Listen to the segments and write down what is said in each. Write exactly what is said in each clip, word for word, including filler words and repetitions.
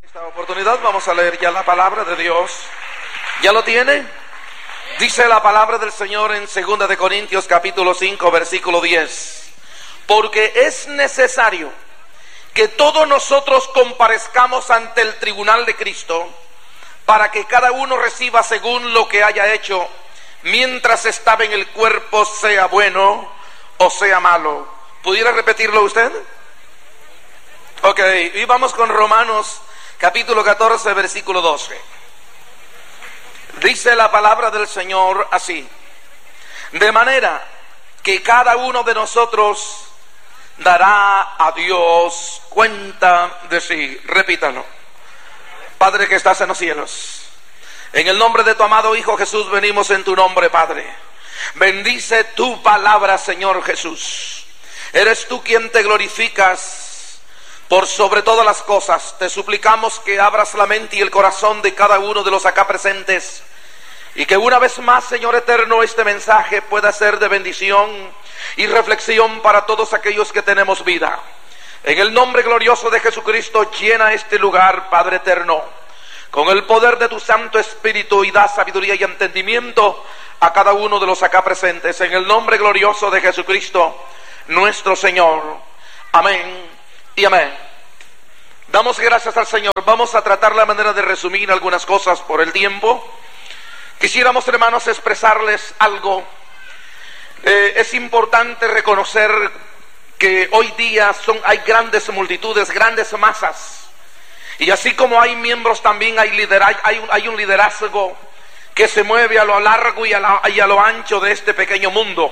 Esta oportunidad vamos a leer ya la palabra de Dios. ¿Ya lo tiene? Dice la palabra del Señor en segunda de Corintios capítulo cinco versículo diez. Porque es necesario que todos nosotros comparezcamos ante el tribunal de Cristo, para que cada uno reciba según lo que haya hecho, mientras estaba en el cuerpo, sea bueno o sea malo. ¿Pudiera repetirlo usted? Ok, y vamos con Romanos capítulo catorce versículo doce. Dice la palabra del Señor así: de manera que cada uno de nosotros dará a Dios cuenta de sí. Repítalo. Padre que estás en los cielos, en el nombre de tu amado Hijo Jesús venimos en tu nombre, Padre. Bendice tu palabra, Señor Jesús. Eres tú quien te glorificas por sobre todas las cosas. Te suplicamos que abras la mente y el corazón de cada uno de los acá presentes, y que una vez más, Señor eterno, este mensaje pueda ser de bendición y reflexión para todos aquellos que tenemos vida. En el nombre glorioso de Jesucristo, llena este lugar, Padre eterno, con el poder de tu Santo Espíritu, y da sabiduría y entendimiento a cada uno de los acá presentes. En el nombre glorioso de Jesucristo, nuestro Señor. Amén y amén. Damos gracias al Señor. Vamos a tratar la manera de resumir algunas cosas por el tiempo. Quisiéramos, hermanos, expresarles algo. Eh, es importante reconocer que hoy día son, hay grandes multitudes, grandes masas. Y así como hay miembros, también hay, liderazgo, hay, un, hay un liderazgo que se mueve a lo largo y a, la, y a lo ancho de este pequeño mundo,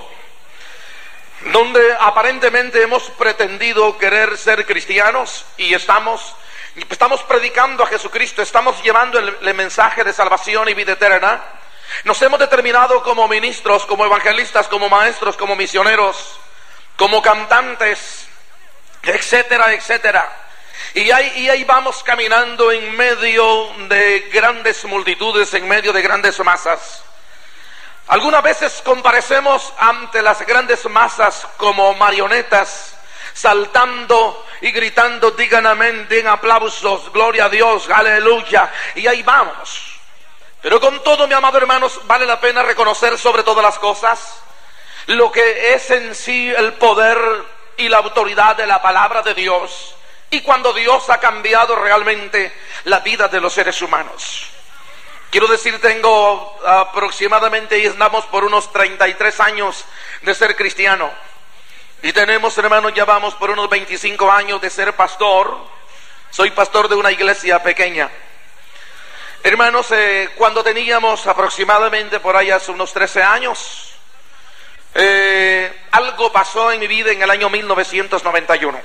donde aparentemente hemos pretendido querer ser cristianos y estamos, estamos predicando a Jesucristo, estamos llevando el, el mensaje de salvación y vida eterna. Nos hemos determinado como ministros, como evangelistas, como maestros, como misioneros, como cantantes, etcétera, etcétera. Y ahí, y ahí vamos caminando en medio de grandes multitudes, en medio de grandes masas. Algunas veces comparecemos ante las grandes masas como marionetas, saltando y gritando: digan amén, den aplausos, gloria a Dios, aleluya. Y ahí vamos. Pero con todo, mi amado hermanos, vale la pena reconocer sobre todas las cosas lo que es en sí el poder y la autoridad de la palabra de Dios, y cuando Dios ha cambiado realmente la vida de los seres humanos. Quiero decir, tengo aproximadamente, y estamos por unos treinta y tres años de ser cristiano, y tenemos, hermanos, ya vamos por unos veinticinco años de ser pastor. Soy pastor de una iglesia pequeña. Hermanos, eh, cuando teníamos aproximadamente por ahí hace unos trece años, eh, algo pasó en mi vida en el año mil novecientos noventa y uno.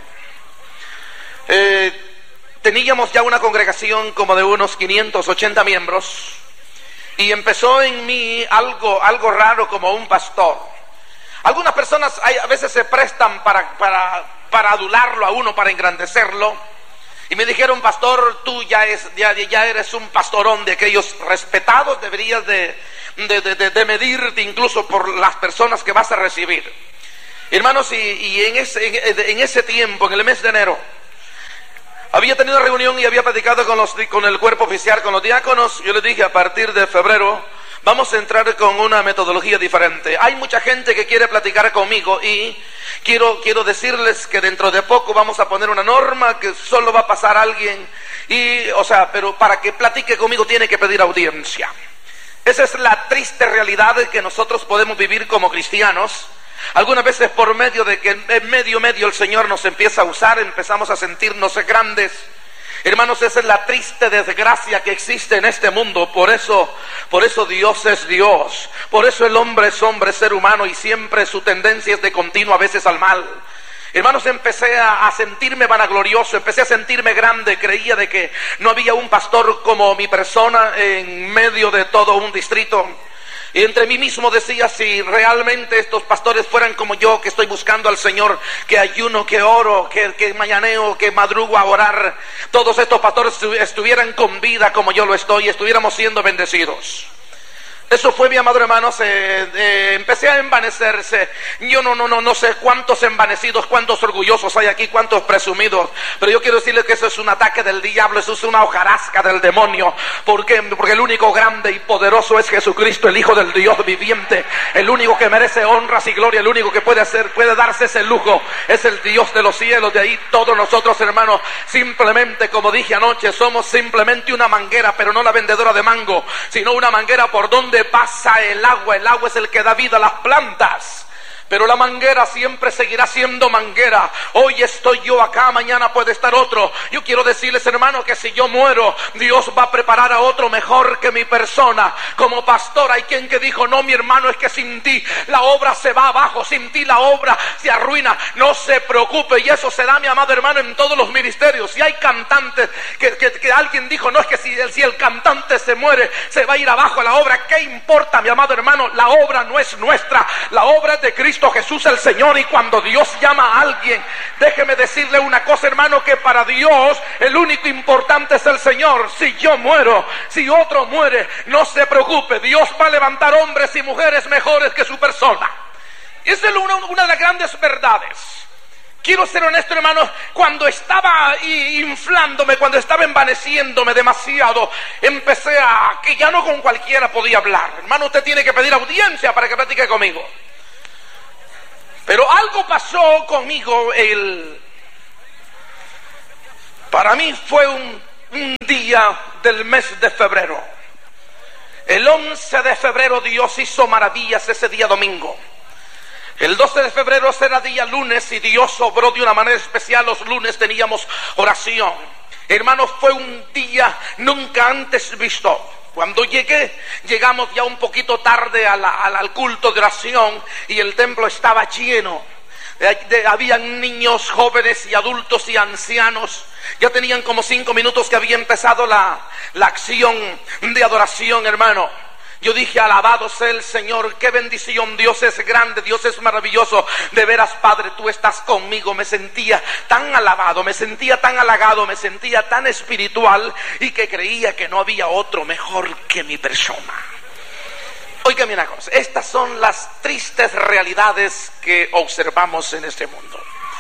Eh, teníamos ya una congregación como de unos quinientos ochenta miembros, y empezó en mí algo, algo raro como un pastor. Algunas personas hay, a veces se prestan para, para, para adularlo a uno, para engrandecerlo. Y me dijeron: pastor, tú ya, es, ya, ya eres un pastorón de aquellos respetados, deberías de, de, de, de medirte incluso por las personas que vas a recibir. Hermanos, y, y en, ese, en, en ese tiempo, en el mes de enero, había tenido reunión y había platicado con, los, con el cuerpo oficial, con los diáconos. Yo les dije: a partir de febrero vamos a entrar con una metodología diferente. Hay mucha gente que quiere platicar conmigo, y quiero, quiero decirles que dentro de poco vamos a poner una norma que solo va a pasar alguien, y, o sea, pero para que platique conmigo tiene que pedir audiencia. Esa es la triste realidad que nosotros podemos vivir como cristianos. Algunas veces, por medio de que en medio medio el Señor nos empieza a usar, empezamos a sentirnos grandes. Hermanos, esa es la triste desgracia que existe en este mundo. Por eso, por eso Dios es Dios. Por eso el hombre es hombre, es ser humano, y siempre su tendencia es de continuo a veces al mal. Hermanos, empecé a, a sentirme vanaglorioso, empecé a sentirme grande. Creía de que no había un pastor como mi persona en medio de todo un distrito. Y entre mí mismo decía: si realmente estos pastores fueran como yo, que estoy buscando al Señor, que ayuno, que oro, que, que mañaneo, que madrugo a orar, todos estos pastores estuvieran con vida como yo lo estoy, estuviéramos siendo bendecidos. Eso fue, mi amado hermano, se, eh, empecé a envanecerse. Yo no, no, no, no sé cuántos envanecidos, cuántos orgullosos hay aquí, cuántos presumidos. Pero yo quiero decirles que eso es un ataque del diablo, eso es una hojarasca del demonio. ¿Por qué? Porque el único grande y poderoso es Jesucristo, el Hijo del Dios viviente. El único que merece honras y gloria, el único que puede hacer, puede darse ese lujo, es el Dios de los cielos. De ahí todos nosotros, hermanos, simplemente, como dije anoche, somos simplemente una manguera, pero no la vendedora de mango, sino una manguera por donde pasa el agua. El agua es el que da vida a las plantas, pero la manguera siempre seguirá siendo manguera. Hoy estoy yo acá, mañana puede estar otro. Yo quiero decirles, hermano, que si yo muero, Dios va a preparar a otro mejor que mi persona. Como pastor, hay quien que dijo: no, mi hermano, es que sin ti la obra se va abajo, sin ti la obra se arruina. No se preocupe, y eso se da, mi amado hermano, en todos los ministerios. Si hay cantantes que, que, que alguien dijo: no, es que si el, si el cantante se muere, se va a ir abajo la obra. ¿Qué importa, mi amado hermano? La obra no es nuestra, la obra es de Cristo Jesús el Señor. Y cuando Dios llama a alguien, déjeme decirle una cosa, hermano, que para Dios el único importante es el Señor. Si yo muero, si otro muere, no se preocupe, Dios va a levantar hombres y mujeres mejores que su persona. Esa es una, una de las grandes verdades. Quiero ser honesto, hermanos, cuando estaba inflándome, cuando estaba envaneciéndome demasiado, empecé a que ya no con cualquiera podía hablar. Hermano, usted tiene que pedir audiencia para que platique conmigo. Pero algo pasó conmigo. El... Para mí fue un, un día del mes de febrero. El once de febrero Dios hizo maravillas ese día domingo. El doce de febrero será día lunes y Dios obró de una manera especial. Los lunes teníamos oración. Hermanos, fue un día nunca antes visto. Cuando llegué, llegamos ya un poquito tarde a la, a la, al culto de oración, y el templo estaba lleno. De, de, habían niños, jóvenes y adultos y ancianos. Ya tenían como cinco minutos que había empezado la, la acción de adoración, hermano. Yo dije: alabado sea el Señor, qué bendición, Dios es grande, Dios es maravilloso. De veras, Padre, tú estás conmigo. Me sentía tan alabado, me sentía tan halagado, me sentía tan espiritual, y que creía que no había otro mejor que mi persona. Óigame una cosa, estas son las tristes realidades que observamos en este mundo.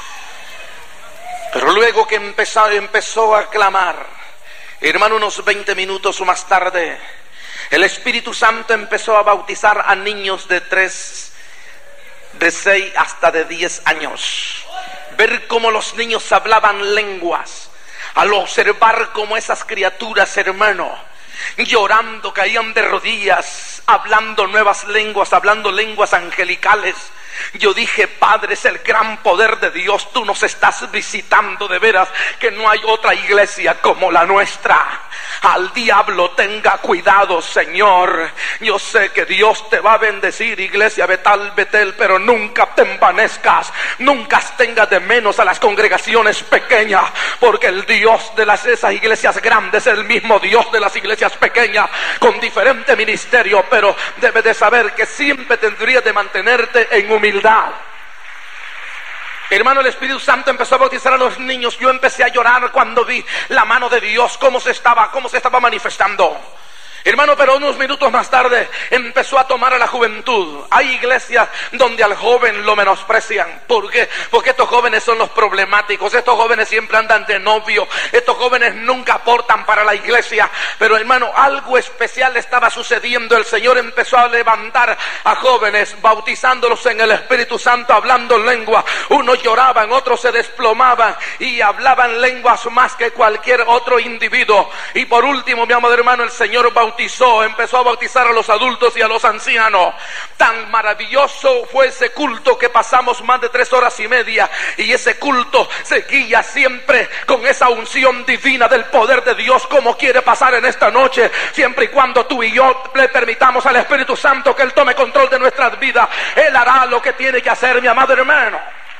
Pero luego que empezó, empezó a clamar, hermano, unos veinte minutos más tarde, el Espíritu Santo empezó a bautizar a niños de tres, de seis hasta de diez años. Ver cómo los niños hablaban lenguas. Al observar cómo esas criaturas, hermano, llorando, caían de rodillas, hablando nuevas lenguas, hablando lenguas angelicales. Yo dije: Padre, es el gran poder de Dios, tú nos estás visitando. De veras que no hay otra iglesia como la nuestra. Al diablo tenga cuidado, Señor. Yo sé que Dios te va a bendecir, iglesia Betal, Betel, pero nunca te envanezcas, nunca tengas de menos a las congregaciones pequeñas, porque el Dios de las, esas iglesias grandes es el mismo Dios de las iglesias pequeñas, con diferente ministerio, pero debes de saber que siempre tendrías de mantenerte en humildad. Hermano, el Espíritu Santo empezó a bautizar a los niños. Yo empecé a llorar cuando vi la mano de Dios, cómo se estaba, cómo se estaba manifestando. Hermano, pero unos minutos más tarde empezó a tomar a la juventud. Hay iglesias donde al joven lo menosprecian. ¿Por qué? Porque estos jóvenes son los problemáticos. Estos jóvenes siempre andan de novio. Estos jóvenes nunca aportan para la iglesia. Pero, hermano, algo especial estaba sucediendo. El Señor empezó a levantar a jóvenes, bautizándolos en el Espíritu Santo, hablando lengua. Unos lloraban, otros se desplomaban y hablaban lenguas más que cualquier otro individuo. Y por último, mi amado hermano, el Señor bautizó Bautizó, empezó a bautizar a los adultos y a los ancianos. Tan maravilloso fue ese culto que pasamos más de tres horas y media, y ese culto seguía siempre con esa unción divina del poder de Dios, como quiere pasar en esta noche, siempre y cuando tú y yo le permitamos al Espíritu Santo que Él tome control de nuestras vidas. Él hará lo que tiene que hacer, mi amado hermano.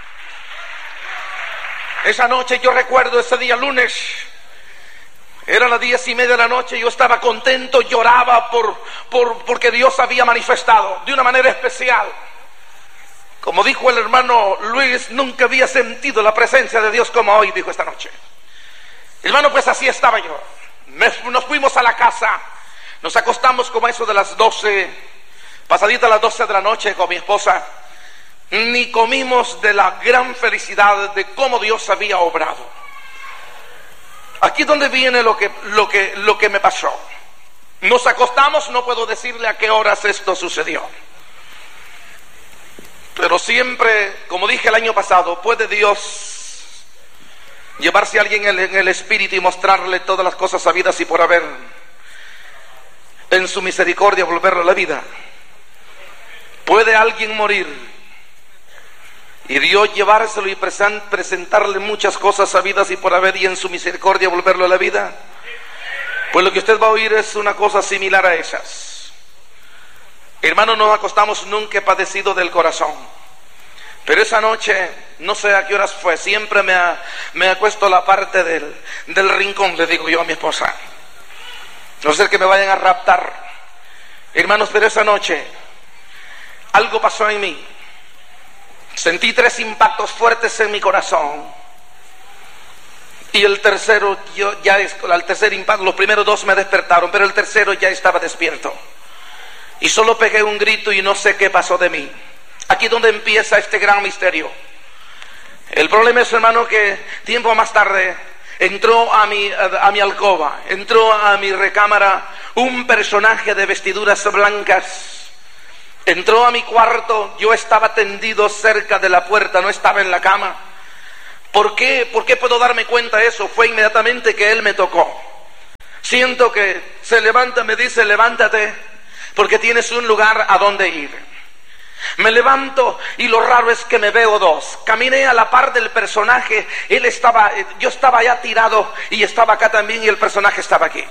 Esa noche, yo recuerdo ese día lunes, era las diez y media de la noche. Yo estaba contento, lloraba por, por, porque Dios había manifestado de una manera especial. Como dijo el hermano Luis, nunca había sentido la presencia de Dios como hoy, dijo esta noche. Hermano, pues así estaba yo. Me, nos fuimos a la casa. Nos acostamos como eso de las doce, pasadita las doce de la noche con mi esposa. Ni comimos de la gran felicidad de cómo Dios había obrado. Aquí es donde viene lo que, lo que, lo que me pasó. Nos acostamos, no puedo decirle a qué horas esto sucedió. Pero siempre, como dije el año pasado, puede Dios llevarse a alguien en el, en el espíritu y mostrarle todas las cosas sabidas y por haber, en su misericordia volverlo a la vida. Puede alguien morir y Dios llevárselo y presentarle muchas cosas sabidas y por haber, y en su misericordia volverlo a la vida. Pues lo que usted va a oír es una cosa similar a esas. Hermano, nos acostamos, nunca he padecido del corazón, pero esa noche, no sé a qué horas fue, siempre me, a, me acuesto a la parte del, del rincón, le digo yo a mi esposa, no sé que me vayan a raptar. Hermanos, pero esa noche algo pasó en mí. Sentí tres impactos fuertes en mi corazón. Y el tercero, yo ya al tercer impacto, los primeros dos me despertaron, pero el tercero ya estaba despierto. Y solo pegué un grito y no sé qué pasó de mí. Aquí es donde empieza este gran misterio. El problema es, hermano, que tiempo más tarde entró a mi, a, a mi alcoba, entró a mi recámara un personaje de vestiduras blancas. Entró a mi cuarto, yo estaba tendido cerca de la puerta, no estaba en la cama. ¿Por qué? ¿Por qué puedo darme cuenta de eso? Fue inmediatamente que él me tocó. Siento que se levanta, me dice, levántate, porque tienes un lugar a donde ir. Me levanto y lo raro es que me veo dos. Caminé a la par del personaje, él estaba, yo estaba allá tirado y estaba acá también y el personaje estaba aquí.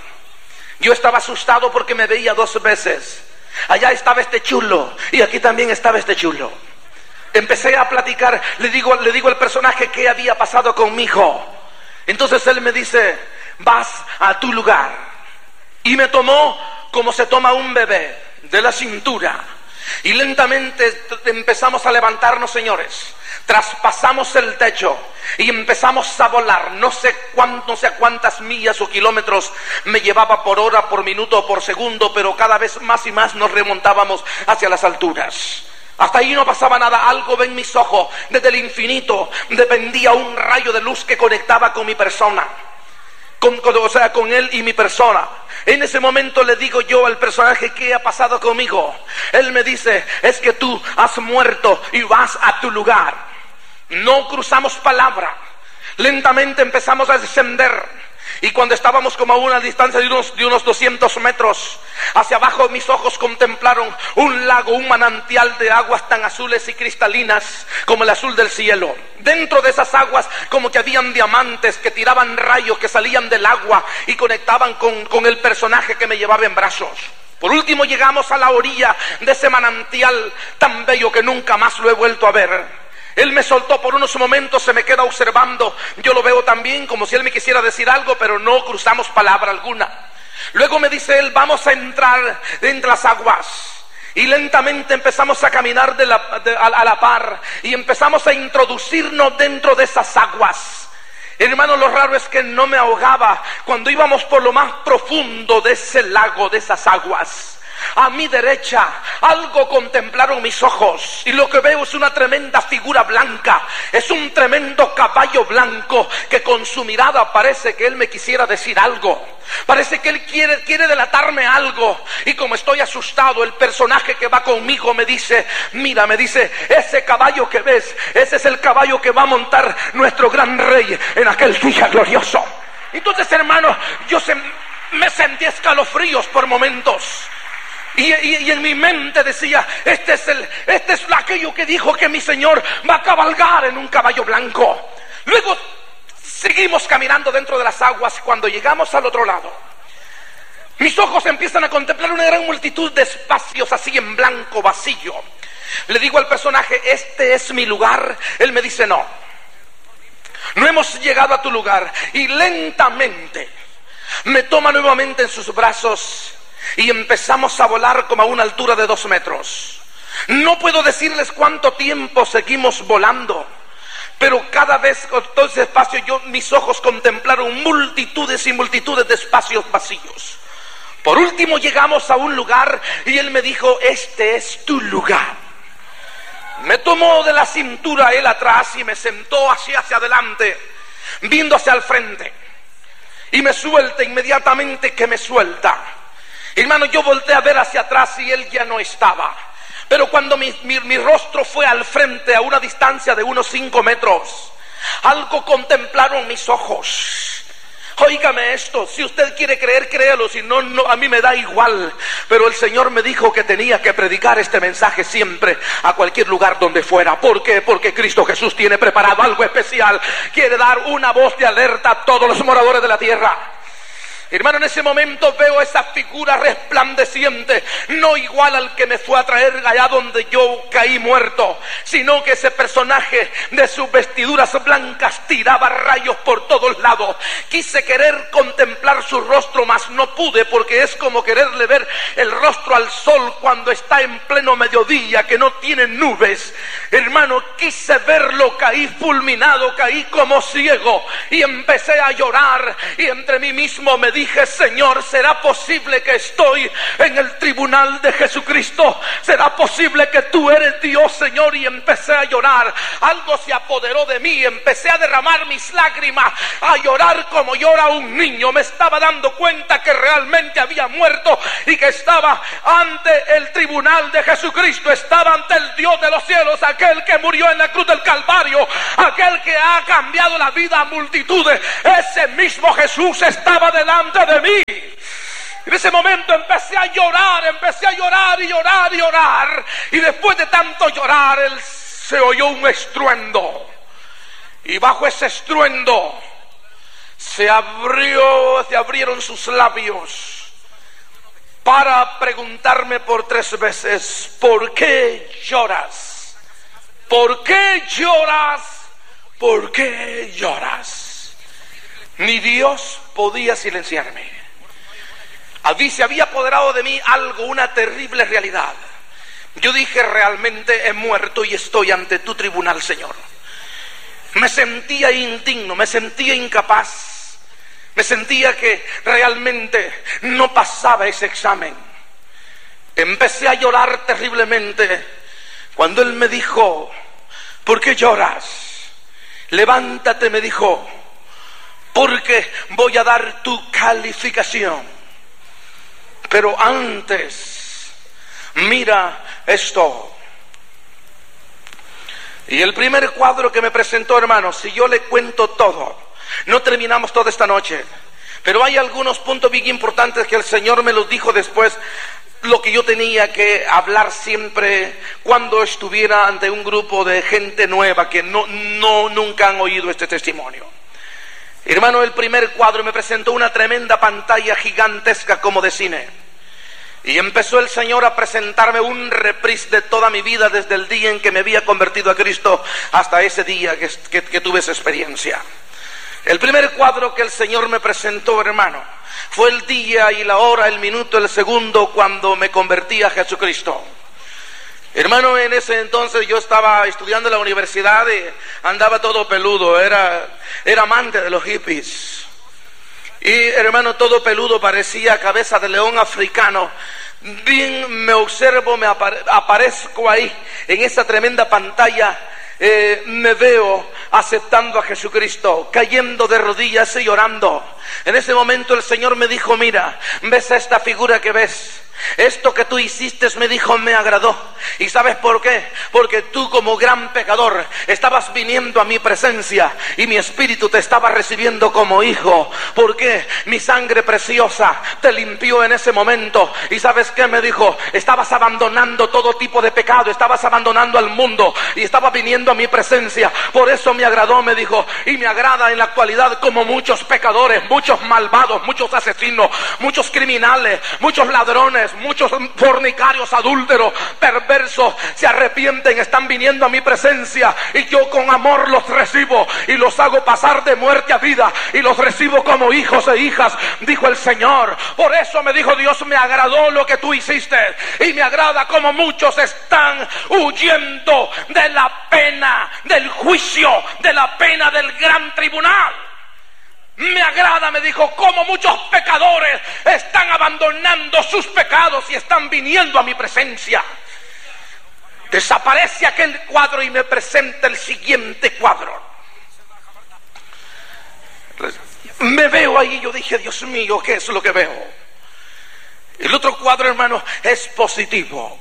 Yo estaba asustado porque me veía dos veces. Allá estaba este chulo y aquí también estaba este chulo. Empecé a platicar, le digo, le digo al personaje qué había pasado conmigo. Entonces él me dice, vas a tu lugar. Y me tomó como se toma un bebé, de la cintura. Y lentamente empezamos a levantarnos, señores. Traspasamos el techo y empezamos a volar. No sé cuánto, no sé cuántas millas o kilómetros me llevaba por hora, por minuto o por segundo, pero cada vez más y más nos remontábamos hacia las alturas. Hasta ahí no pasaba nada. Algo en mis ojos, desde el infinito, dependía un rayo de luz que conectaba con mi persona. Con, con, o sea, con él y mi persona. En ese momento le digo yo al personaje, ¿qué ha pasado conmigo? Él me dice, es que tú has muerto y vas a tu lugar. No cruzamos palabra. Lentamente empezamos a descender. Y cuando estábamos como a una distancia de unos, de unos doscientos metros, hacia abajo mis ojos contemplaron un lago, un manantial de aguas tan azules y cristalinas como el azul del cielo. Dentro de esas aguas como que habían diamantes que tiraban rayos que salían del agua y conectaban con, con el personaje que me llevaba en brazos. Por último llegamos a la orilla de ese manantial tan bello que nunca más lo he vuelto a ver. Él me soltó por unos momentos, se me queda observando. Yo lo veo también como si él me quisiera decir algo, pero no cruzamos palabra alguna. Luego me dice él, vamos a entrar entre las aguas. Y lentamente empezamos a caminar de la, de, a, a la par y empezamos a introducirnos dentro de esas aguas. Hermano, lo raro es que no me ahogaba cuando íbamos por lo más profundo de ese lago, de esas aguas. A mi derecha algo contemplaron mis ojos y lo que veo es una tremenda figura blanca. Es un tremendo caballo blanco que con su mirada parece que él me quisiera decir algo. Parece que él quiere, quiere delatarme algo. Y como estoy asustado, el personaje que va conmigo me dice, mira, me dice, ese caballo que ves, ese es el caballo que va a montar nuestro gran rey en aquel día glorioso. Entonces, hermano, yo se, me sentí escalofríos por momentos. Y, y, y en mi mente decía, este es el, este es aquello que dijo que mi Señor va a cabalgar en un caballo blanco. Luego seguimos caminando dentro de las aguas. Cuando llegamos al otro lado, mis ojos empiezan a contemplar una gran multitud de espacios así en blanco, vacío. Le digo al personaje, este es mi lugar. Él me dice, no, no hemos llegado a tu lugar. Y lentamente me toma nuevamente en sus brazos y empezamos a volar como a una altura de dos metros. No puedo decirles cuánto tiempo seguimos volando, pero cada vez con todo ese espacio yo, mis ojos contemplaron multitudes y multitudes de espacios vacíos. Por último llegamos a un lugar y él me dijo: este es tu lugar. Me tomó de la cintura él atrás y me sentó así hacia adelante, viendo hacia el frente, y me suelta inmediatamente que me suelta. Hermano, yo volteé a ver hacia atrás y él ya no estaba. Pero cuando mi, mi, mi rostro fue al frente a una distancia de unos cinco metros, algo contemplaron mis ojos. Óigame esto, si usted quiere creer, créalo, si no, no, a mí me da igual. Pero el Señor me dijo que tenía que predicar este mensaje siempre, a cualquier lugar donde fuera. ¿Por qué? Porque Cristo Jesús tiene preparado algo especial. Quiere dar una voz de alerta a todos los moradores de la tierra. Hermano, en ese momento veo esa figura resplandeciente, no igual al que me fue a traer allá donde yo caí muerto, sino que ese personaje de sus vestiduras blancas tiraba rayos por todos lados. Quise querer contemplar su rostro, mas no pude, porque es como quererle ver el rostro al sol cuando está en pleno mediodía, que no tiene nubes. Hermano, quise verlo, caí fulminado, caí como ciego, y empecé a llorar, y entre mí mismo me dije: Dije, Señor, ¿será posible que estoy en el tribunal de Jesucristo? ¿Será posible que tú eres Dios, Señor? Y empecé a llorar. Algo se apoderó de mí. Empecé a derramar mis lágrimas, a llorar como llora un niño. Me estaba dando cuenta que realmente había muerto y que estaba ante el tribunal de Jesucristo. Estaba ante el Dios de los cielos, aquel que murió en la cruz del Calvario, aquel que ha cambiado la vida a multitudes. Ese mismo Jesús estaba delante de mí. En ese momento empecé a llorar, empecé a llorar y llorar y llorar, y después de tanto llorar, él se oyó un estruendo, y bajo ese estruendo se abrió, se abrieron sus labios para preguntarme por tres veces: ¿por qué lloras? ¿Por qué lloras? ¿Por qué lloras? Ni Dios podía silenciarme. A mí se había apoderado de mí algo, una terrible realidad. Yo dije: realmente he muerto y estoy ante tu tribunal, Señor. Me sentía indigno, me sentía incapaz, me sentía que realmente no pasaba ese examen. Empecé a llorar terriblemente cuando él me dijo: ¿por qué lloras? Levántate, me dijo, porque voy a dar tu calificación. Pero antes, mira esto. Y el primer cuadro que me presentó, hermanos, si yo le cuento todo, no terminamos toda esta noche. Pero hay algunos puntos bien importantes que el Señor me los dijo después, lo que yo tenía que hablar siempre cuando estuviera ante un grupo de gente nueva que no, no nunca han oído este testimonio. Hermano, el primer cuadro me presentó una tremenda pantalla gigantesca como de cine. Y empezó el Señor a presentarme un reprise de toda mi vida, desde el día en que me había convertido a Cristo hasta ese día que, que, que tuve esa experiencia. El primer cuadro que el Señor me presentó, hermano, fue el día y la hora, el minuto, el segundo cuando me convertí a Jesucristo. Hermano, en ese entonces yo estaba estudiando en la universidad y andaba todo peludo, era, era amante de los hippies. Y hermano, todo peludo, parecía cabeza de león africano. Bien me observo, me apare- aparezco ahí en esa tremenda pantalla. Eh, me veo aceptando a Jesucristo, cayendo de rodillas y llorando. En ese momento el Señor me dijo: mira, ¿ves a esta figura que ves? Esto que tú hiciste, me dijo, me agradó. ¿Y sabes por qué? Porque tú, como gran pecador, estabas viniendo a mi presencia y mi espíritu te estaba recibiendo como hijo. ¿Por qué? Mi sangre preciosa te limpió en ese momento. ¿Y sabes qué me dijo? Estabas abandonando todo tipo de pecado, estabas abandonando al mundo y estabas viniendo a mi presencia. Por eso me agradó, me dijo, y me agrada en la actualidad como muchos pecadores, muchos malvados, muchos asesinos, muchos criminales, muchos ladrones, muchos fornicarios, adúlteros, perversos, se arrepienten, están viniendo a mi presencia y yo con amor los recibo y los hago pasar de muerte a vida y los recibo como hijos e hijas, dijo el Señor. Por eso me dijo Dios, me agradó lo que tú hiciste y me agrada como muchos están huyendo de la pena del juicio, de la pena del gran tribunal. Me agrada, me dijo, cómo muchos pecadores están abandonando sus pecados y están viniendo a mi presencia. Desaparece aquel cuadro y me presenta el siguiente cuadro. Me veo ahí, yo dije, Dios mío, ¿qué es lo que veo? El otro cuadro, hermano, es positivo.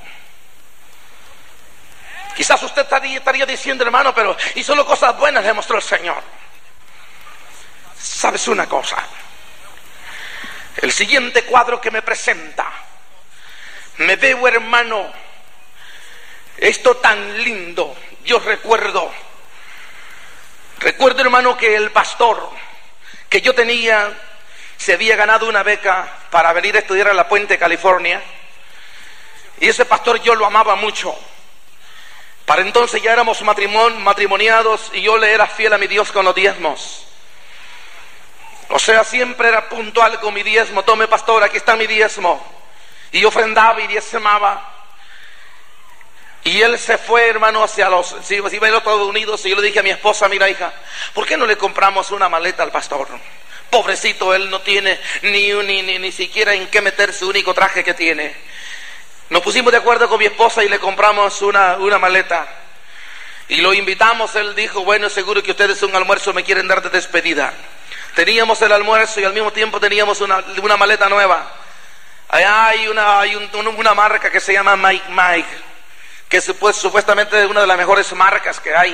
Quizás usted estaría, estaría diciendo, hermano, pero y solo cosas buenas le mostró el Señor. ¿Sabes una cosa? El siguiente cuadro que me presenta, me veo, hermano, esto tan lindo. Yo recuerdo, recuerdo, hermano, que el pastor que yo tenía se había ganado una beca para venir a estudiar a La Puente, California. Y ese pastor yo lo amaba mucho. Para entonces ya éramos matrimon, matrimoniados y yo le era fiel a mi Dios con los diezmos. O sea, siempre era puntual con mi diezmo. Tome, pastor, aquí está mi diezmo. Y yo ofrendaba y diezmaba. Y él se fue, hermano, hacia los, si iba a ir a Estados Unidos. Y yo le dije a mi esposa, mira, hija, ¿por qué no le compramos una maleta al pastor? Pobrecito, él no tiene ni, ni, ni, ni siquiera en qué meter su único traje que tiene. Nos pusimos de acuerdo con mi esposa y le compramos una, una maleta. Y lo invitamos. Él dijo, bueno, seguro que ustedes un almuerzo me quieren dar de despedida. Teníamos el almuerzo y al mismo tiempo teníamos una, una maleta nueva. Allá hay una, hay un, una marca que se llama Mike Mike, que es pues, supuestamente una de las mejores marcas que hay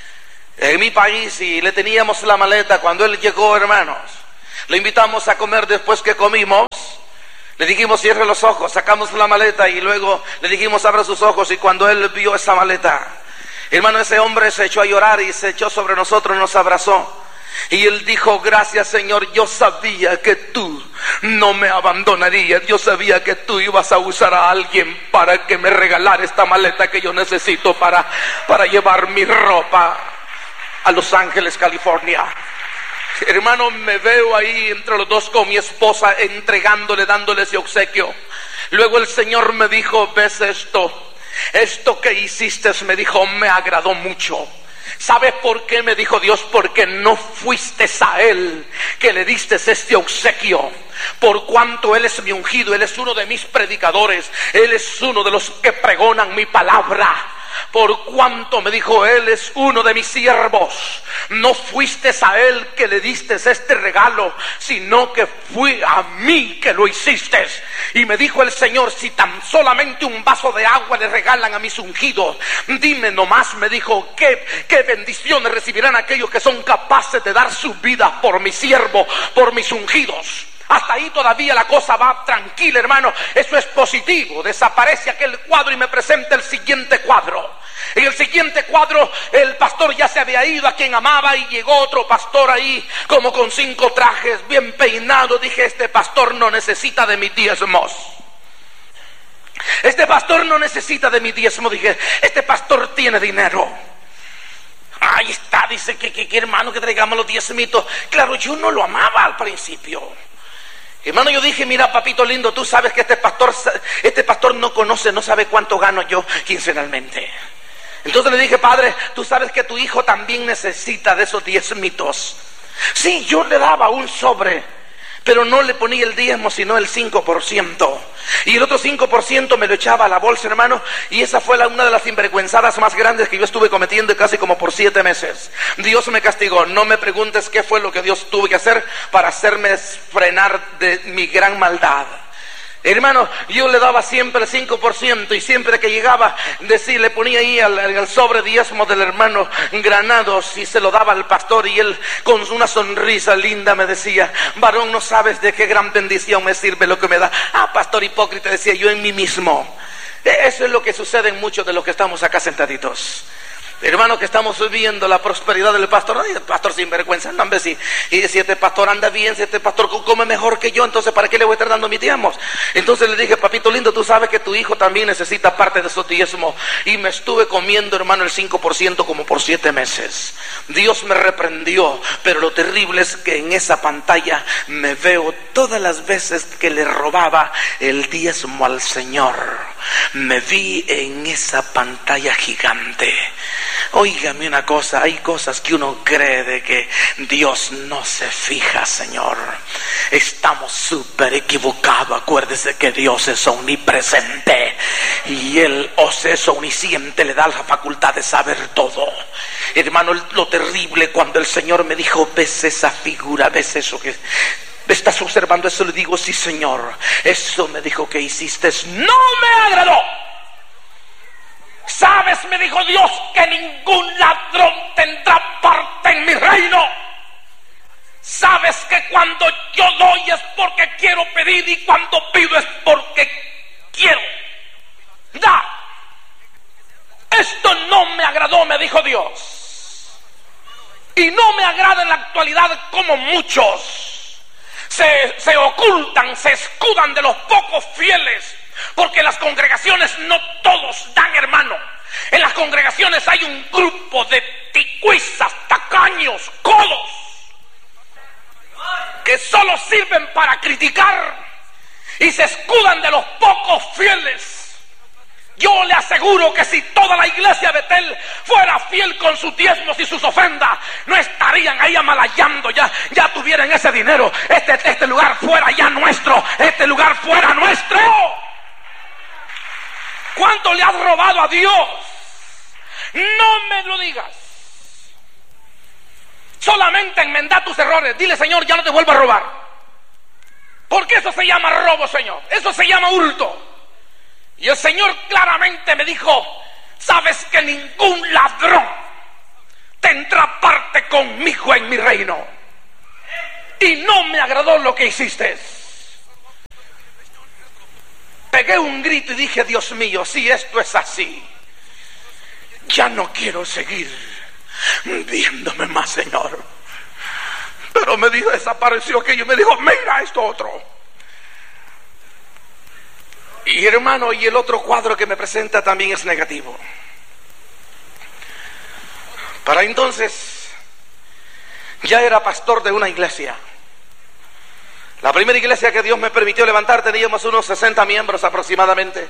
en mi país. Y le teníamos la maleta. Cuando él llegó, hermanos, lo invitamos a comer. Después que comimos, le dijimos, cierre los ojos. Sacamos la maleta y luego le dijimos, abra sus ojos. Y cuando él vio esa maleta, hermano, ese hombre se echó a llorar y se echó sobre nosotros y nos abrazó. Y él dijo, gracias, Señor, yo sabía que tú no me abandonarías. Yo sabía que tú ibas a usar a alguien para que me regalara esta maleta que yo necesito para, para llevar mi ropa a Los Ángeles, California. Hermano, me veo ahí entre los dos con mi esposa, entregándole, dándole ese obsequio. Luego el Señor me dijo, ¿ves esto? Esto que hiciste, me dijo, me agradó mucho. ¿Sabes por qué? Me dijo Dios, porque no fuiste a Él que le diste este obsequio. Por cuanto Él es mi ungido, Él es uno de mis predicadores, Él es uno de los que pregonan mi palabra. Por cuanto, me dijo, Él es uno de mis siervos. No fuiste a Él que le diste este regalo, sino que fui a mí que lo hiciste. Y me dijo el Señor, si tan solamente un vaso de agua le regalan a mis ungidos, dime nomás, me dijo, qué, qué bendiciones recibirán aquellos que son capaces de dar su vida por mi siervo, por mis ungidos. Hasta ahí todavía la cosa va tranquila, hermano. Eso es positivo. Desaparece aquel cuadro y me presenta el siguiente cuadro. En el siguiente cuadro el pastor ya se había ido, a quien amaba, y llegó otro pastor ahí como con cinco trajes, bien peinado. Dije, este pastor no necesita de mis diezmos. Este pastor no necesita de mi diezmo. Dije, este pastor tiene dinero. Ahí está, dice que, que, que hermano, que traigamos los diezmitos. Claro, yo no lo amaba al principio. Hermano, yo dije, mira, papito lindo, tú sabes que este pastor, este pastor no conoce, no sabe cuánto gano yo quincenalmente. Entonces le dije, padre, tú sabes que tu hijo también necesita de esos diezmitos. Sí, yo le daba un sobre, pero no le ponía el diezmo, sino el cinco por ciento. Y el otro cinco por ciento me lo echaba a la bolsa, hermano. Y esa fue la, una de las sinvergüenzadas más grandes que yo estuve cometiendo casi como por siete meses. Dios me castigó. No me preguntes qué fue lo que Dios tuvo que hacer para hacerme frenar de mi gran maldad. Hermano, yo le daba siempre el cinco por ciento y siempre que llegaba, decir, le ponía ahí al, al sobre diezmo del hermano Granados y se lo daba al pastor, y él con una sonrisa linda me decía, varón, no sabes de qué gran bendición me sirve lo que me da. Ah, pastor hipócrita, decía yo en mí mismo. Eso es lo que sucede en muchos de los que estamos acá sentaditos. Hermano, que estamos viendo la prosperidad del pastor. Ay, el pastor sin vergüenza, no, hombre, si, y si este pastor anda bien, si este pastor come mejor que yo, entonces ¿para qué le voy a estar dando mis diezmos? Entonces le dije, papito lindo, tú sabes que tu hijo también necesita parte de esos diezmos. Y me estuve comiendo, hermano, el cinco por ciento como por siete meses. Dios me reprendió, pero lo terrible es que en esa pantalla me veo todas las veces que le robaba el diezmo al Señor. me vi en esa pantalla gigante. Óigame una cosa, hay cosas que uno cree de que Dios no se fija, Señor. Estamos súper equivocados. Acuérdese que Dios es omnipresente y Él, o sea, es omnisciente, le da la facultad de saber todo. Hermano, lo terrible cuando el Señor me dijo, ves esa figura, ves eso que estás observando, eso, le digo, sí, Señor, eso me dijo que hiciste, no me agradó. Sabes, me dijo Dios, que ningún ladrón tendrá parte en mi reino. Sabes que cuando yo doy es porque quiero pedir, y cuando pido es porque quiero dar. Esto no me agradó, me dijo Dios, y no me agrada en la actualidad como muchos se, se ocultan, se escudan de los pocos fieles. Porque en las congregaciones no todos dan, hermano. En las congregaciones hay un grupo de ticuizas, tacaños, codos, que solo sirven para criticar y se escudan de los pocos fieles. Yo le aseguro que si toda la iglesia de Betel fuera fiel con sus diezmos y sus ofrendas, no estarían ahí amalayando, ya, ya tuvieran ese dinero. Este, este lugar fuera ya nuestro, este lugar fuera nuestro. ¿Cuánto le has robado a Dios? No me lo digas. Solamente enmenda tus errores. Dile, Señor, ya no te vuelvo a robar. Porque eso se llama robo, Señor. Eso se llama hurto. Y el Señor claramente me dijo, sabes que ningún ladrón tendrá parte conmigo en mi reino. Y no me agradó lo que hiciste. Pegué un grito y dije, Dios mío, si esto es así, ya no quiero seguir viéndome más, Señor. Pero me dijo, desapareció aquello, me dijo, mira esto otro. Y hermano, y el otro cuadro que me presenta también es negativo. Para entonces, ya era pastor de una iglesia. La primera iglesia que Dios me permitió levantar teníamos unos sesenta miembros aproximadamente.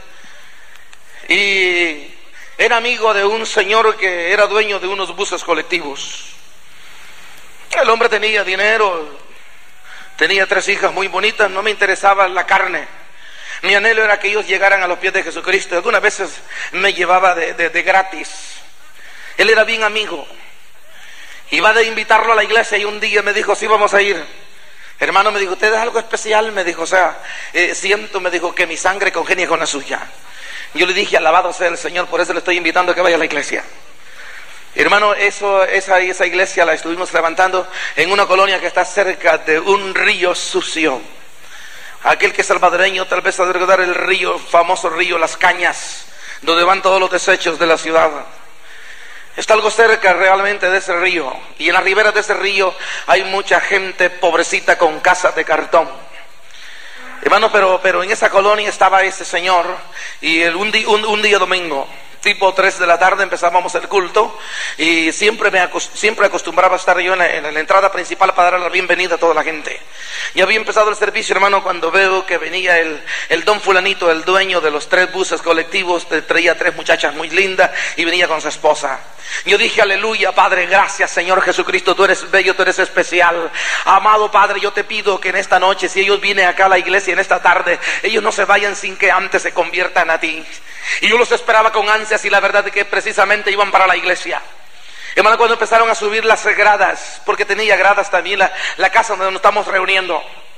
Y era amigo de un señor que era dueño de unos buses colectivos. El hombre tenía dinero, tenía tres hijas muy bonitas, no me interesaba la carne. Mi anhelo era que ellos llegaran a los pies de Jesucristo. Algunas veces me llevaba de, de, de gratis. Él era bien amigo. Iba de invitarlo a la iglesia y un día me dijo, sí, vamos a ir. Hermano, me dijo, ¿usted es algo especial? Me dijo, o sea, eh, siento, me dijo, que mi sangre congenia con la suya. Yo le dije, alabado sea el Señor, por eso le estoy invitando a que vaya a la iglesia. Hermano, eso, esa, esa iglesia la estuvimos levantando en una colonia que está cerca de un río sucio. Aquel que es salvadoreño tal vez ha de recordar el río, famoso río Las Cañas, donde van todos los desechos de la ciudad. Está algo cerca realmente de ese río, y en la ribera de ese río hay mucha gente pobrecita con casas de cartón. Hermano, pero, pero en esa colonia estaba ese señor, y el, un, di, un, un día domingo, tipo tres de la tarde, empezábamos el culto, y siempre me acost siempre acostumbraba a estar yo en la, en la entrada principal para dar la bienvenida a toda la gente. Y había empezado el servicio, hermano, cuando veo que venía el, el don fulanito, el dueño de los tres buses colectivos, traía tres muchachas muy lindas y venía con su esposa. Yo dije, aleluya, Padre, gracias, Señor Jesucristo, tú eres bello, tú eres especial. Amado Padre, yo te pido que en esta noche, si ellos vienen acá a la iglesia en esta tarde, ellos no se vayan sin que antes se conviertan a ti. Y yo los esperaba con ansias, y la verdad es que precisamente iban para la iglesia. Hermano, cuando empezaron a subir las gradas, porque tenía gradas también la, la casa donde nos estamos reuniendo,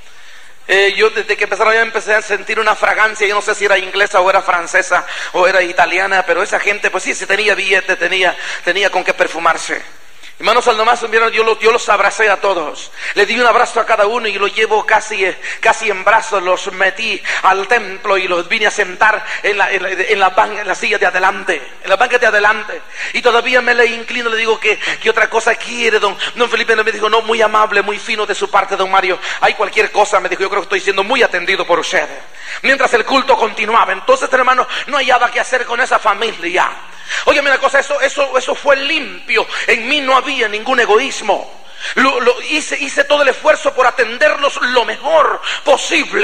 eh, yo desde que empezaron ya empecé a sentir una fragancia. Yo no sé si era inglesa o era francesa o era italiana, pero esa gente pues sí, sí tenía billete, tenía, tenía con qué perfumarse. Hermanos, al nomás yo los, yo los abracé a todos, les di un abrazo a cada uno y los llevo casi, casi en brazos, los metí al templo y los vine a sentar en la, en la, en la, ban, en la silla de adelante, en la banca de adelante. Y todavía me le inclino, le digo, que, que otra cosa quiere don, don Felipe. Me dijo, no, muy amable, muy fino de su parte, don Mario. Hay cualquier cosa, me dijo, yo creo que estoy siendo muy atendido por usted. Mientras el culto continuaba, entonces, hermano, no hallaba qué hacer con esa familia. Óyeme una cosa, eso, eso, eso fue limpio. En mí no había ningún egoísmo. Lo, lo hice, hice todo el esfuerzo por atenderlos lo mejor posible.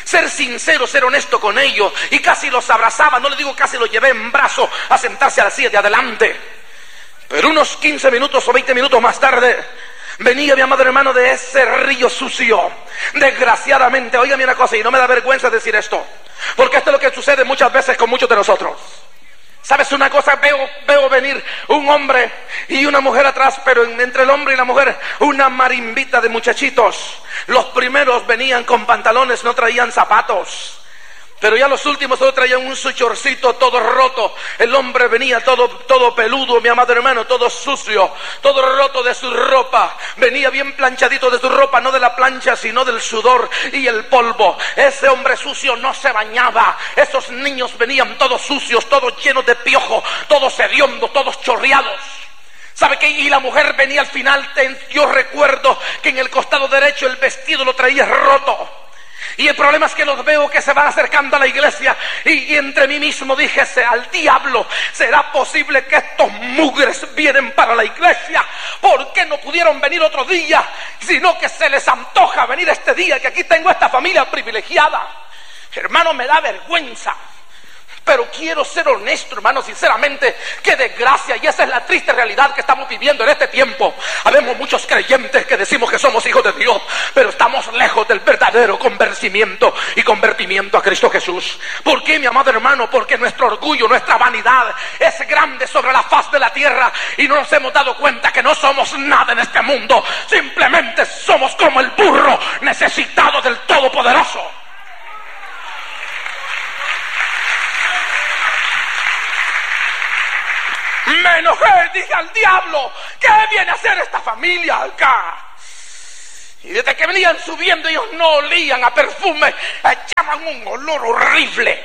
ser sincero, ser honesto con ellos, y casi los abrazaba, no le digo casi los llevé en brazos a sentarse a la silla de adelante. Pero unos quince minutos o veinte minutos más tarde, venía mi amado hermano de ese río sucio, desgraciadamente. Óigame una cosa, y no me da vergüenza decir esto, porque esto es lo que sucede muchas veces con muchos de nosotros. ¿Sabes una cosa? Veo, veo venir un hombre y una mujer atrás, pero entre el hombre y la mujer una marimbita de muchachitos. Los primeros venían con pantalones, no traían zapatos. Pero ya los últimos solo traían un suchorcito todo roto. El hombre venía todo, todo peludo, mi amado hermano, todo sucio, todo roto de su ropa. Venía bien planchadito de su ropa, no de la plancha, sino del sudor y el polvo. Ese hombre sucio no se bañaba. Esos niños venían todos sucios, todos llenos de piojo, todos hediondos, todos chorreados. ¿Sabe qué? Y la mujer venía al final. Yo recuerdo que en el costado derecho el vestido lo traía roto. Y el problema es que los veo que se van acercando a la iglesia, y, y entre mí mismo dije, al diablo, ¿será posible que estos mugres vienen para la iglesia? ¿Por qué no pudieron venir otro día? Sino que se les antoja venir este día, que aquí tengo esta familia privilegiada. Hermano, me da vergüenza. Pero quiero ser honesto, hermano, sinceramente, qué desgracia, y esa es la triste realidad que estamos viviendo en este tiempo. Habemos muchos creyentes que decimos que somos hijos de Dios, pero estamos lejos del verdadero convencimiento y convertimiento a Cristo Jesús. ¿Por qué, mi amado hermano? Porque nuestro orgullo, nuestra vanidad es grande sobre la faz de la tierra, y no nos hemos dado cuenta que no somos nada en este mundo. Simplemente somos como el burro necesitado del Todopoderoso. Me enojé, dije al diablo, ¿qué viene a hacer esta familia acá? Y desde que venían subiendo, ellos no olían a perfume, echaban un olor horrible.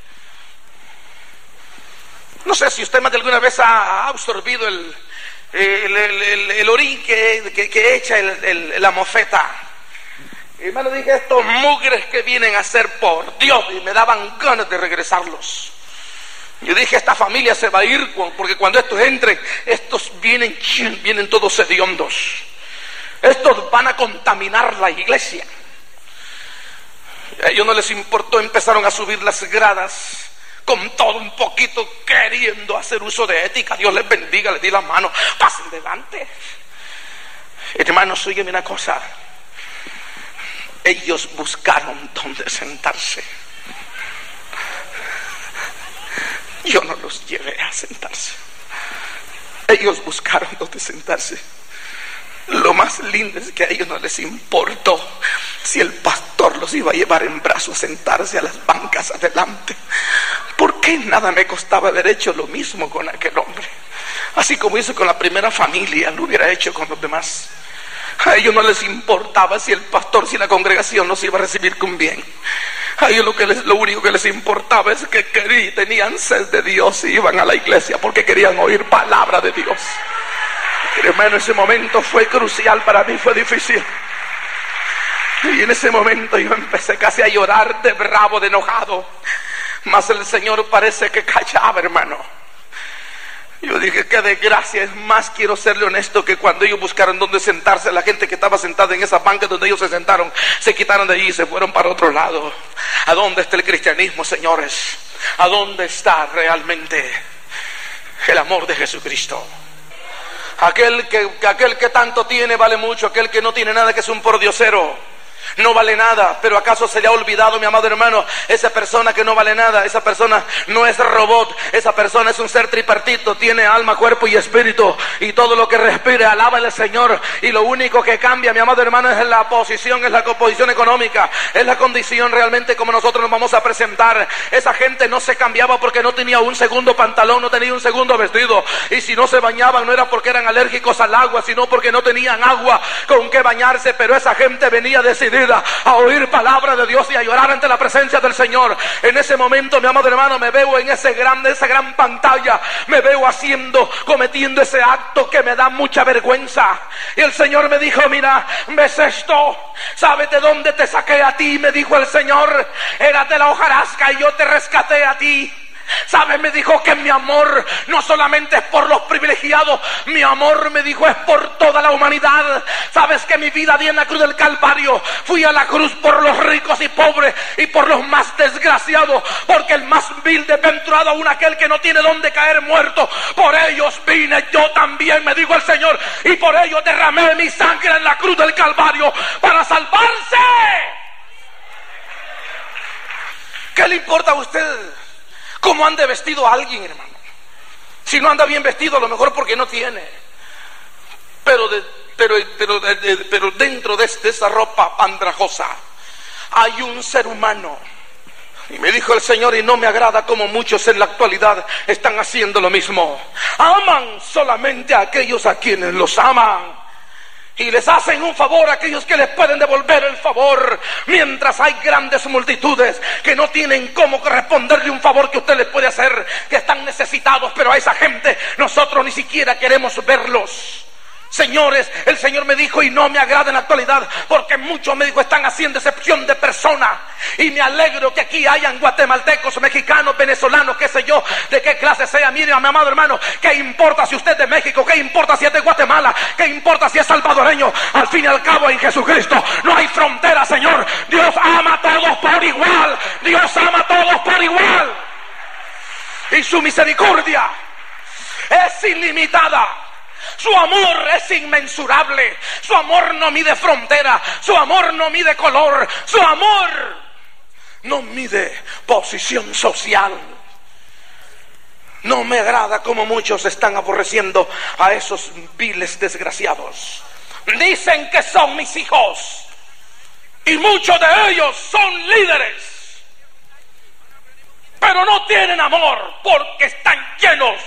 No sé si usted más de alguna vez ha absorbido el, el, el, el, el orín que, que, que echa el, el, la mofeta. Y me lo dije, estos mugres que vienen a hacer, por Dios, y me daban ganas de regresarlos. Yo dije, esta familia se va a ir, porque cuando estos entren, estos vienen, vienen todos hediondos. Estos van a contaminar la iglesia. A ellos no les importó, empezaron a subir las gradas con todo un poquito, queriendo hacer uso de ética. Dios les bendiga, les di la mano, pasen delante. Hermanos, óyeme una cosa. Ellos buscaron dónde sentarse. Yo no los llevé a sentarse. Ellos buscaron dónde sentarse. Lo más lindo es que a ellos no les importó si el pastor los iba a llevar en brazos a sentarse a las bancas adelante. ¿Por qué nada me costaba haber hecho lo mismo con aquel hombre? Así como hizo con la primera familia, lo hubiera hecho con los demás. A ellos no les importaba si el pastor, si la congregación los iba a recibir con bien. A ellos lo, que les, lo único que les importaba es que querían, tenían sed de Dios y iban a la iglesia porque querían oír palabra de Dios. Hermano, ese momento fue crucial para mí, fue difícil. Y en ese momento yo empecé casi a llorar de bravo, de enojado. Mas el Señor parece que callaba, hermano. Yo dije, qué desgracia, es más, quiero serle honesto, que cuando ellos buscaron dónde sentarse, la gente que estaba sentada en esa banca donde ellos se sentaron, se quitaron de allí y se fueron para otro lado. ¿A dónde está el cristianismo, señores? ¿A dónde está realmente el amor de Jesucristo? Aquel que, aquel que tanto tiene vale mucho, aquel que no tiene nada, que es un pordiosero, no vale nada. Pero ¿acaso se le ha olvidado, mi amado hermano, esa persona que no vale nada? Esa persona no es robot, esa persona es un ser tripartito, tiene alma, cuerpo y espíritu, y todo lo que respire alaba al Señor. Y lo único que cambia, mi amado hermano, es la posición, es la composición económica, es la condición realmente como nosotros nos vamos a presentar. Esa gente no se cambiaba porque no tenía un segundo pantalón, no tenía un segundo vestido, y si no se bañaban no era porque eran alérgicos al agua, sino porque no tenían agua con que bañarse. Pero esa gente venía decidida a oír palabra de Dios y a llorar ante la presencia del Señor. En ese momento, mi amado hermano, me veo en ese gran, esa gran pantalla, me veo haciendo, cometiendo ese acto que me da mucha vergüenza. Y el Señor me dijo, mira, ¿ves esto? ¿Sabes de dónde te saqué a ti? Me dijo el Señor, eras de la hojarasca y yo te rescaté a ti. ¿Sabe? Me dijo que mi amor no solamente es por los privilegiados, mi amor, me dijo, es por toda la humanidad. ¿Sabes? Que mi vida di en la cruz del Calvario. Fui a la cruz por los ricos y pobres y por los más desgraciados, porque el más vil, desventurado, aún aquel que no tiene dónde caer muerto, por ellos vine yo también, me dijo el Señor, y por ellos derramé mi sangre en la cruz del Calvario para salvarse. ¿Qué le importa a usted cómo ande vestido alguien, hermano? Si no anda bien vestido, a lo mejor porque no tiene. Pero, de, pero, pero, de, de, pero dentro de, de esa ropa andrajosa hay un ser humano. Y me dijo el Señor, y no me agrada como muchos en la actualidad están haciendo lo mismo. Aman solamente a aquellos a quienes los aman, y les hacen un favor a aquellos que les pueden devolver el favor, mientras hay grandes multitudes que no tienen cómo responderle un favor que usted les puede hacer, que están necesitados, pero a esa gente nosotros ni siquiera queremos verlos. Señores, el Señor me dijo, y no me agrada en la actualidad, porque muchos, me dijo, están haciendo excepción de persona. Y me alegro que aquí hayan guatemaltecos, mexicanos, venezolanos, qué sé yo, de qué clase sea. Mire, mi amado hermano, ¿qué importa si usted es de México? ¿Qué importa si es de Guatemala? ¿Qué importa si es salvadoreño? Al fin y al cabo, en Jesucristo no hay frontera, Señor. Dios ama a todos por igual. Dios ama a todos por igual. Y su misericordia es ilimitada. Su amor es inmensurable. Su amor no mide frontera. Su amor no mide color. Su amor no mide posición social. No me agrada como muchos están aborreciendo a esos viles desgraciados. Dicen que son mis hijos, y muchos de ellos son líderes, pero no tienen amor porque están llenos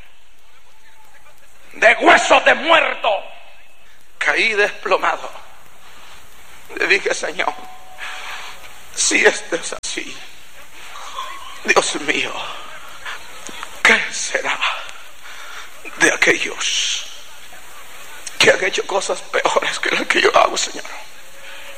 de huesos de muerto. Caí desplomado. Le dije, Señor, si esto es así, Dios mío, ¿qué será de aquellos que han hecho cosas peores que las que yo hago, Señor?